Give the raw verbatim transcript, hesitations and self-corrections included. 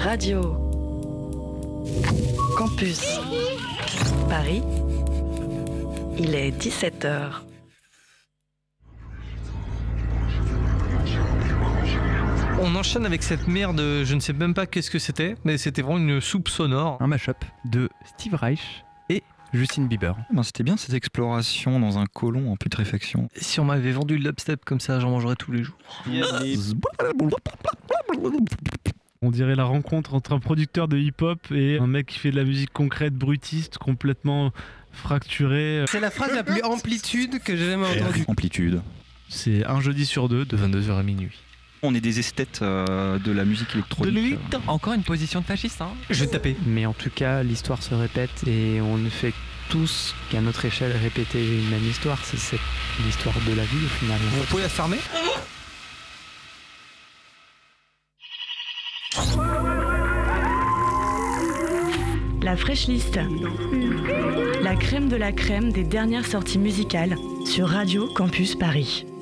Radio Campus Paris, il est dix-sept heures. On enchaîne avec cette merde, je ne sais même pas qu'est-ce que c'était, mais c'était vraiment une soupe sonore. Un mash-up de Steve Reich et Justin Bieber. Ben, c'était bien cette exploration dans un côlon en putréfaction. Si on m'avait vendu le dubstep comme ça, j'en mangerais tous les jours. On dirait la rencontre entre un producteur de hip-hop et un mec qui fait de la musique concrète, brutiste, complètement fracturé. C'est la phrase la plus amplitude que j'ai jamais entendue. Amplitude. C'est un jeudi sur deux, de vingt-deux heures à minuit. On est des esthètes euh, de la musique électronique. De nuit. Encore une position de fasciste, hein. Je vais te taper. Mais en tout cas, l'histoire se répète et on ne fait tous qu'à notre échelle répéter une même histoire. C'est, c'est l'histoire de la vie au final. Vous pouvez la fermer ? La Fresh List. La crème de la crème des dernières sorties musicales sur Radio Campus Paris.